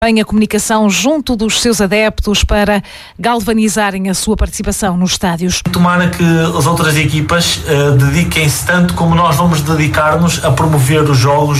A comunicação junto dos seus adeptos para galvanizarem a sua participação nos estádios. Tomara que as outras equipas dediquem-se tanto como nós vamos dedicar-nos a promover os jogos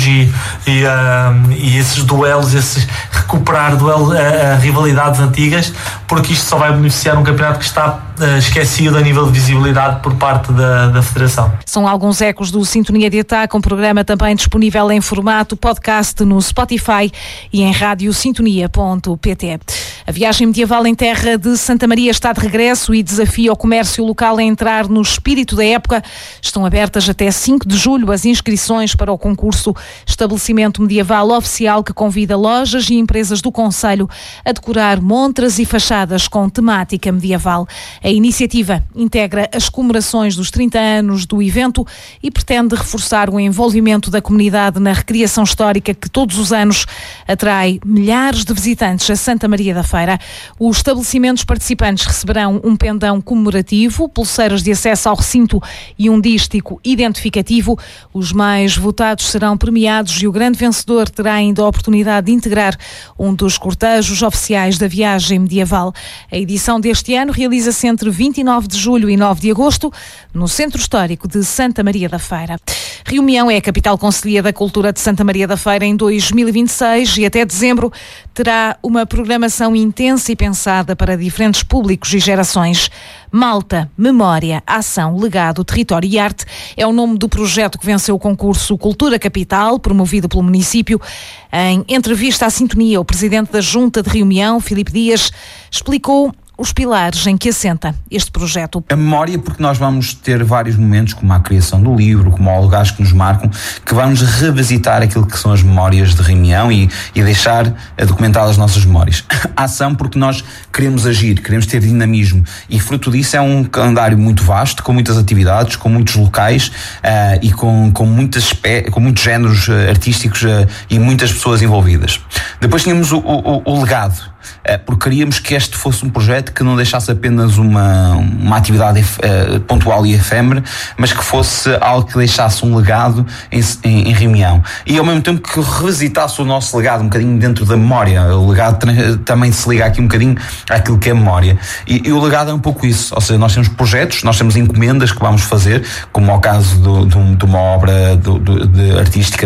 e esses duelos, recuperar rivalidades antigas, porque isto só vai beneficiar um campeonato que está esquecido a nível de visibilidade por parte da Federação. São alguns ecos do Sintonia de Ataque, um programa também disponível em formato podcast no Spotify e em rádio sintonia.pt. A viagem medieval em terra de Santa Maria está de regresso e desafia o comércio local a entrar no espírito da época. Estão abertas até 5 de julho as inscrições para o concurso Estabelecimento Medieval Oficial, que convida lojas e empresas do concelho a decorar montras e fachadas com temática medieval. A iniciativa integra as comemorações dos 30 anos do evento e pretende reforçar o envolvimento da comunidade na recriação histórica que todos os anos atrai milhares de visitantes a Santa Maria da Feira. Os estabelecimentos participantes receberão um pendão comemorativo, pulseiras de acesso ao recinto e um dístico identificativo. Os mais votados serão premiados e o grande vencedor terá ainda a oportunidade de integrar um dos cortejos oficiais da viagem medieval. A edição deste ano realiza-se entre 29 de julho e 9 de agosto, no Centro Histórico de Santa Maria da Feira. Rio Maior é a capital concelhia da cultura de Santa Maria da Feira em 2026 e até dezembro terá uma programação intensa e pensada para diferentes públicos e gerações. Malta, Memória, Ação, Legado, Território e Arte é o nome do projeto que venceu o concurso Cultura Capital, promovido pelo município. Em entrevista à Sintonia, o presidente da Junta de Rio Maior, Filipe Dias, explicou os pilares em que assenta este projeto. A memória, porque nós vamos ter vários momentos, como a criação do livro, como há lugares que nos marcam, que vamos revisitar aquilo que são as memórias de reunião e deixar documentadas as nossas memórias. A ação, porque nós queremos agir, queremos ter dinamismo e fruto disso é um calendário muito vasto, com muitas atividades, com muitos locais e com muitos géneros artísticos e muitas pessoas envolvidas. Depois tínhamos o legado, porque queríamos que este fosse um projeto que não deixasse apenas uma atividade pontual e efêmera, mas que fosse algo que deixasse um legado em reunião e ao mesmo tempo que revisitasse o nosso legado um bocadinho dentro da memória. O legado também se liga aqui um bocadinho àquilo que é memória e o legado é um pouco isso, ou seja, nós temos projetos, nós temos encomendas que vamos fazer, como ao caso de uma obra artística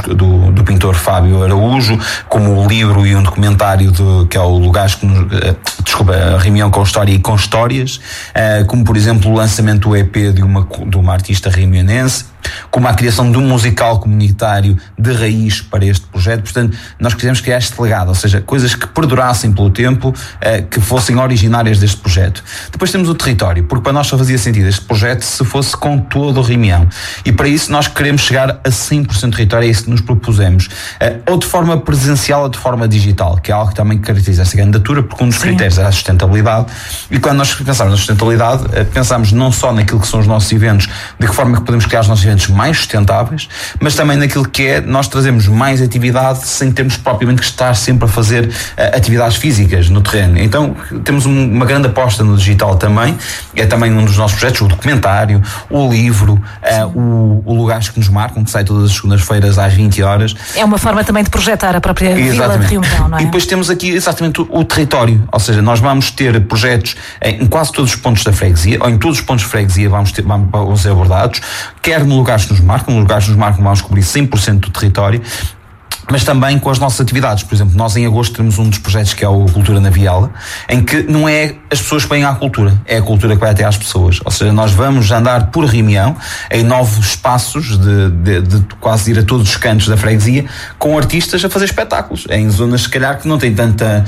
do pintor Fábio Araújo, como o livro e um documentário que é o Lugares que a reunião com história e com histórias, como por exemplo o lançamento do EP de uma artista reunionense, como a criação de um musical comunitário de raiz para este projeto. Portanto, nós quisemos criar este legado, ou seja, coisas que perdurassem pelo tempo, que fossem originárias deste projeto. Depois temos o território, porque para nós só fazia sentido este projeto se fosse com todo o Reunião. E para isso nós queremos chegar a 100% de território, é isso que nos propusemos. Ou de forma presencial ou de forma digital, que é algo que também caracteriza esta candidatura, porque um dos critérios é a sustentabilidade. E quando nós pensamos na sustentabilidade, pensamos não só naquilo que são os nossos eventos, de que forma é que podemos criar os nossos eventos mais sustentáveis, mas também naquilo que é nós trazemos mais atividade sem termos propriamente que estar sempre a fazer atividades físicas no terreno. Então temos uma grande aposta no digital também, é também um dos nossos projetos, o documentário, o livro, o Lugares que nos marcam, que sai todas as segundas-feiras às 20 horas. É uma forma também de projetar a própria vila de Rio Maior, não é? E depois temos aqui exatamente o território, ou seja, nós vamos ter projetos em quase todos os pontos da freguesia, ou em todos os pontos de freguesia vão ser abordados, quer no Lugares que nos marcam vamos cobrir 100% do território, mas também com as nossas atividades. Por exemplo, nós em agosto temos um dos projetos que é o Cultura na Viela, em que não é as pessoas que vêm à cultura, é a cultura que vai até às pessoas. Ou seja, nós vamos andar por Reunião, em novos espaços de quase ir a todos os cantos da freguesia, com artistas a fazer espetáculos, em zonas se calhar que não têm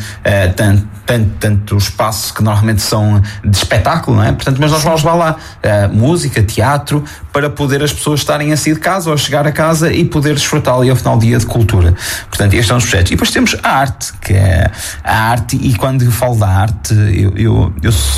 tanto espaço que normalmente são de espetáculo, não é? Portanto, mas nós vamos lá música, teatro, para poder as pessoas estarem a sair de casa ou a chegar a casa e poder desfrutar ali ao final do dia de cultura. Portanto, estes são os projetos. E depois temos a arte, que é a arte, e quando eu falo da arte, eu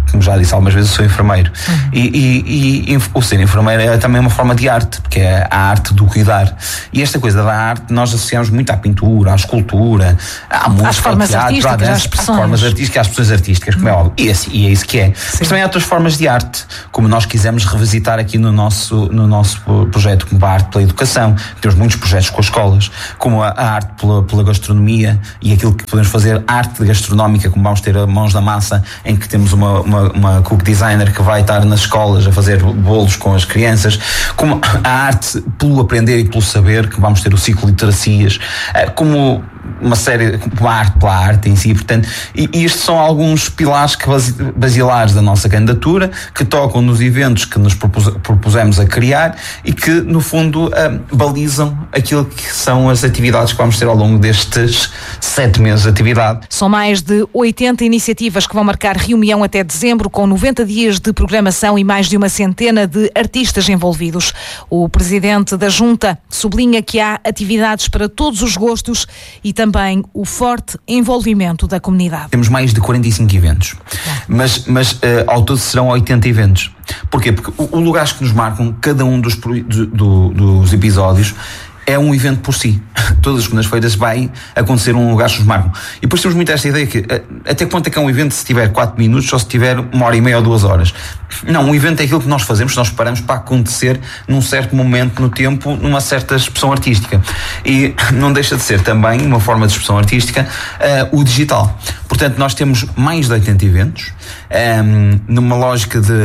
como já disse algumas vezes, eu sou enfermeiro. E o ser enfermeiro é também uma forma de arte, porque é a arte do cuidar. E esta coisa da arte nós associamos muito à pintura, à escultura, à música, às formas ao teatro, artísticas, às formas artísticas, às expressões artísticas, como é óbvio. E é isso que é. Mas também há outras formas de arte, como nós quisemos revisitar aqui no nosso projeto, como a arte pela educação. Temos muitos projetos com as escolas, como a arte pela gastronomia e aquilo que podemos fazer, arte gastronómica, como vamos ter a Mãos da Massa, em que temos uma cook designer que vai estar nas escolas a fazer bolos com as crianças, como a arte pelo aprender e pelo saber, que vamos ter o ciclo de literacias, como uma série, uma arte pela arte em si, portanto, e estes são alguns pilares basilares da nossa candidatura, que tocam nos eventos que nos propusemos a criar e que, no fundo, balizam aquilo que são as atividades que vamos ter ao longo destes 7 meses de atividade. São mais de 80 iniciativas que vão marcar reunião até dezembro, com 90 dias de programação e mais de uma centena de artistas envolvidos. O presidente da Junta sublinha que há atividades para todos os gostos e também o forte envolvimento da comunidade. Temos mais de 45 eventos, mas ao todo serão 80 eventos. Porquê? Porque os lugares que nos marcam, cada um dos episódios, é um evento por si. Todas as segundas-feiras vai acontecer um lugar que nos marcam. E depois temos muito esta ideia que até quanto é que é um evento se tiver 4 minutos ou se tiver 1h30 ou 2 horas? Não, um evento é aquilo que nós fazemos, nós preparamos para acontecer num certo momento no tempo, numa certa expressão artística. E não deixa de ser também uma forma de expressão artística o digital. Portanto, nós temos mais de 80 eventos, numa lógica de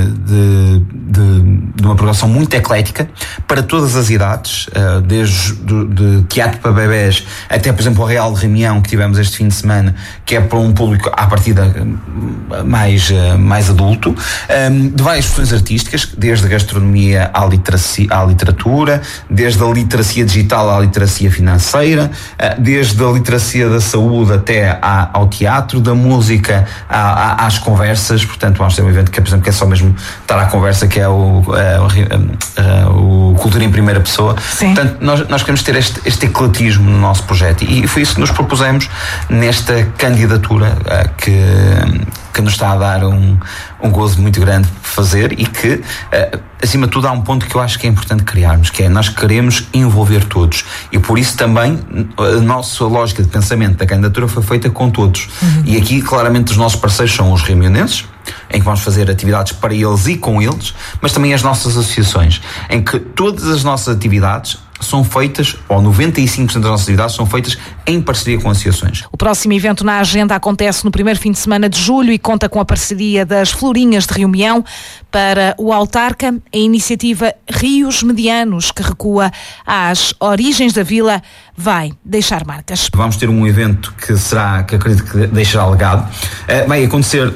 uma programação muito eclética, para todas as idades, desde de teatro para bebés até, por exemplo, o Real de Reunião que tivemos este fim de semana, que é para um público à partida mais adulto, de várias expressões artísticas, desde a gastronomia à literatura, desde a literacia digital à literacia financeira, desde a literacia da saúde até ao teatro, da música às conversas. Portanto, vamos ter um evento que, por exemplo, que é só mesmo estar à conversa, que é o Cultura em Primeira Pessoa. Sim. Portanto, nós queremos ter este ecletismo no nosso projeto e foi isso que nos propusemos nesta candidatura que nos está a dar um gozo muito grande de fazer e que, acima de tudo, há um ponto que eu acho que é importante criarmos, que é nós queremos envolver todos e por isso também a nossa lógica de pensamento da candidatura foi feita com todos. E aqui claramente os nossos parceiros são os reunionenses, em que vamos fazer atividades para eles e com eles, mas também as nossas associações, em que todas as nossas atividades são feitas, ou 95% das nossas atividades são feitas em parceria com associações. O próximo evento na agenda acontece no primeiro fim de semana de julho e conta com a parceria das Florinhas de Reunião. Para o autarca, a iniciativa Rios Medianos, que recua às origens da vila, vai deixar marcas. Vamos ter um evento que acredito que deixará legado. Vai acontecer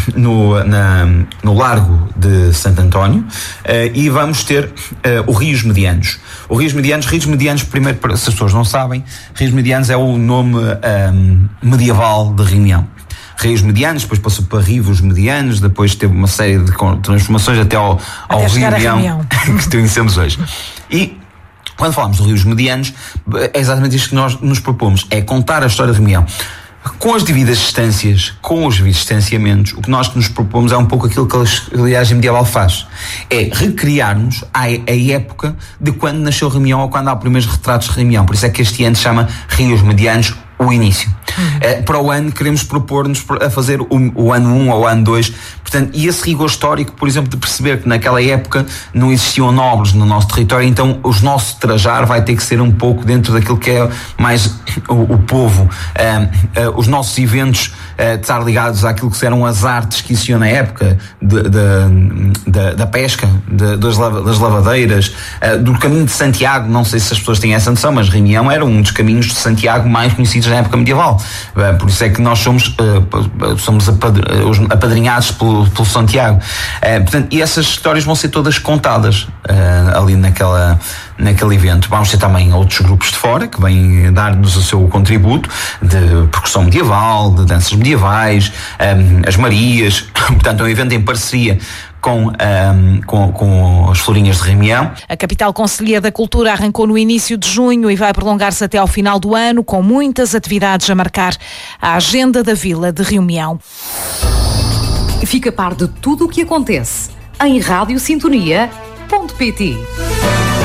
no Largo de Santo António e vamos ter o Rios Medianos. O Rios Medianos, primeiro, se as pessoas não sabem, Rios Medianos é o nome medieval de Reunião. Rios Medianos, depois passou para Rivos Medianos, depois teve uma série de transformações até ao Rio Medião que conhecemos hoje. E quando falamos de Rios Medianos, é exatamente isto que nós nos propomos, é contar a história de Reunião. Com as devidas distâncias, com os devidos distanciamentos, o que nós nos propomos é um pouco aquilo que a linhagem medieval faz. É recriarmos a época de quando nasceu Reunião ou quando há primeiros retratos de Reunião. Por isso é que este ano se chama Rios Medianos, o início. Para o ano queremos propor-nos a fazer o ano 1 ou o ano 2, portanto, e esse rigor histórico, por exemplo, de perceber que naquela época não existiam nobres no nosso território, então o nosso trajar vai ter que ser um pouco dentro daquilo que é mais o povo, os nossos eventos estar ligados àquilo que eram as artes que existiam na época da pesca, das lavadeiras, do caminho de Santiago. Não sei se as pessoas têm essa noção, mas Reunião era um dos caminhos de Santiago mais conhecidos na época medieval. Por isso é que nós somos apadrinhados pelo Santiago. Portanto, e essas histórias vão ser todas contadas ali naquele evento. Vamos ter também outros grupos de fora que vêm dar-nos o seu contributo de percussão medieval, de danças medievais, as Marias. Portanto, é um evento em parceria com as Florinhas de Reunião. A capital concelhia da cultura arrancou no início de junho e vai prolongar-se até ao final do ano, com muitas atividades a marcar a agenda da Vila de Reunião. Fica a par de tudo o que acontece em radiosintonia.pt.